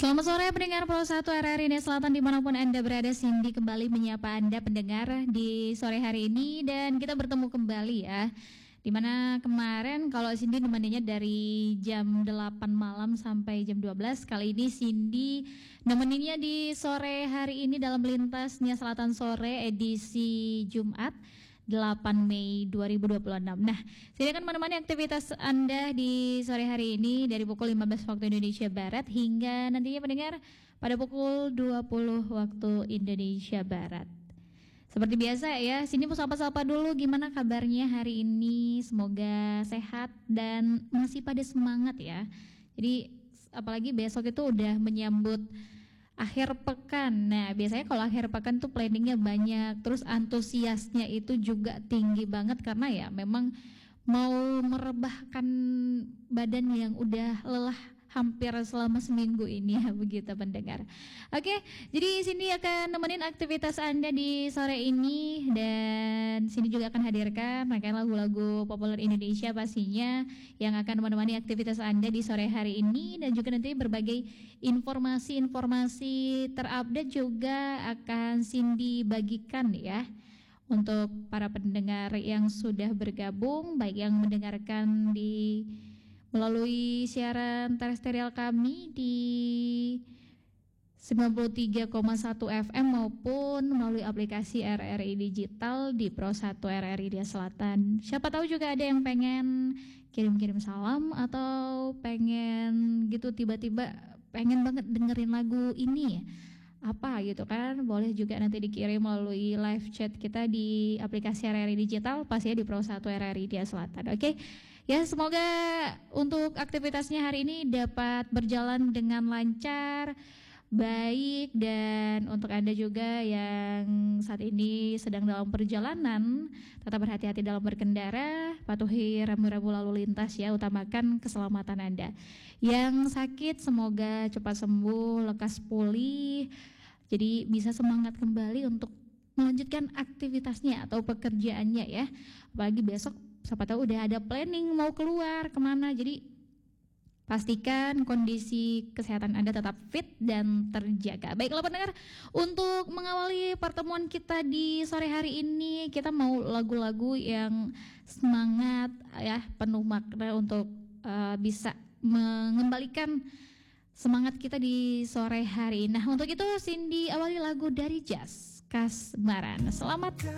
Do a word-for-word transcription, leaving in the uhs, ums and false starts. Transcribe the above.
Selamat sore pendengar Pro satu R R I Indonesia Selatan dimanapun Anda berada. Cindy kembali menyapa Anda pendengar di sore hari ini dan kita bertemu kembali ya. Dimana kemarin kalau Cindy nemeninnya dari jam delapan malam sampai jam dua belas, kali ini Cindy nemeninnya di sore hari ini dalam Melintas Nia Selatan Sore edisi Jumat delapan Mei dua ribu dua puluh enam. Nah, saya akan menemani aktivitas Anda di sore hari ini dari pukul lima belas waktu Indonesia Barat hingga nantinya pendengar pada pukul dua puluh waktu Indonesia Barat. Seperti biasa ya, sini mau sapa-sapa dulu gimana kabarnya hari ini. Semoga sehat dan masih pada semangat ya. Jadi apalagi besok itu udah menyambut akhir pekan. Nah, biasanya kalau akhir pekan tuh planningnya banyak, terus antusiasnya itu juga tinggi banget karena ya memang mau merebahkan badan yang udah lelah hampir selama seminggu ini ya, begitu pendengar. Oke, jadi Cindy akan nemenin aktivitas Anda di sore ini dan Cindy juga akan hadirkan rangkaian lagu-lagu populer Indonesia pastinya yang akan menemani aktivitas Anda di sore hari ini dan juga nanti berbagai informasi-informasi terupdate juga akan Cindy bagikan ya untuk para pendengar yang sudah bergabung, baik yang mendengarkan di melalui siaran terestrial kami di sembilan puluh tiga koma satu F M maupun melalui aplikasi R R I Digital di Pro satu R R I Indonesia Selatan. Siapa tahu juga ada yang pengen kirim-kirim salam atau pengen gitu tiba-tiba pengen banget dengerin lagu ini apa gitu kan, boleh juga nanti dikirim melalui live chat kita di aplikasi R R I Digital pasti ya di Pro satu R R I Indonesia Selatan. Oke. Okay? Ya, semoga untuk aktivitasnya hari ini dapat berjalan dengan lancar, baik, dan untuk Anda juga yang saat ini sedang dalam perjalanan, tetap berhati-hati dalam berkendara, patuhi rambu-rambu lalu lintas ya, utamakan keselamatan Anda. Yang sakit semoga cepat sembuh, lekas pulih, jadi bisa semangat kembali untuk melanjutkan aktivitasnya atau pekerjaannya ya, apalagi besok siapa tahu udah ada planning mau keluar kemana, jadi pastikan kondisi kesehatan Anda tetap fit dan terjaga. Baiklah pendengar, untuk mengawali pertemuan kita di sore hari ini kita mau lagu-lagu yang semangat ya, penuh makna untuk uh, bisa mengembalikan semangat kita di sore hari. Nah, untuk itu Cindy awali lagu dari Jazz Kasmaran. Selamat